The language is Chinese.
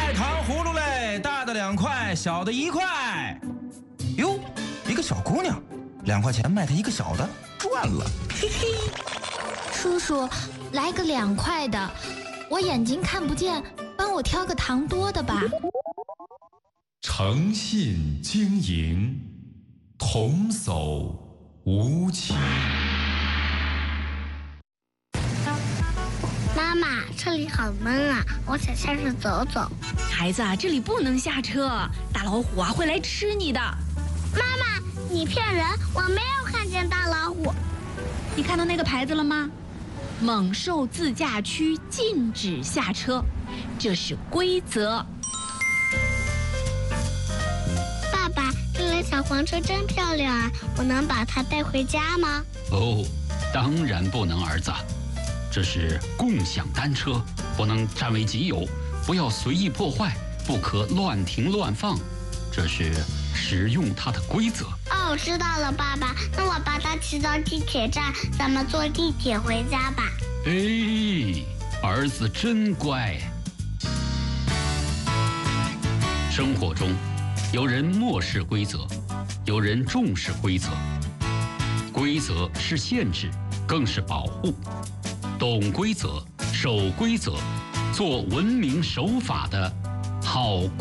卖糖葫芦嘞，大的2块，小的1块。哟，一个小姑娘，2块钱卖她一个小的，赚了，嘿嘿。 叔叔，来个2块的，我眼睛看不见，帮我挑个糖多的吧。 诚信经营，童叟无欺。 妈妈，这里好闷啊，我想下去走走。 孩子啊，这里不能下车，大老虎啊会来吃你的。 妈妈，你骗人，我没有看见大老虎。 你看到那个牌子了吗？猛兽自驾区禁止下车，这是规则。 爸爸，这辆小黄车真漂亮啊，我能把它带回家吗？ 哦，当然不能，儿子。这是共享单车，不能占为己有，不要随意破坏，不可乱停乱放，这是使用它的规则。 哦，我知道了，爸爸。那我把它骑到地铁站，咱们坐地铁回家吧。 哎，儿子真乖。生活中，有人漠视规则，有人重视规则。规则是限制，更是保护。懂规则，守规则，做文明守法的好